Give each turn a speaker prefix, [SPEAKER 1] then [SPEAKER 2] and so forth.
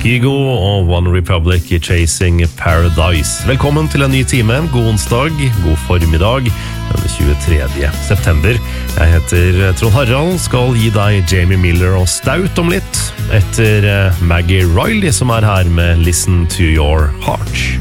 [SPEAKER 1] Kygo og One Republic i Chasing Paradise. Velkommen til en ny time. God onsdag, god formiddag, den 23. september. Jeg heter Trond Harald, skal gi deg Jamie Miller og Stout om litt, etter Maggie Riley som her med Listen to Your Heart.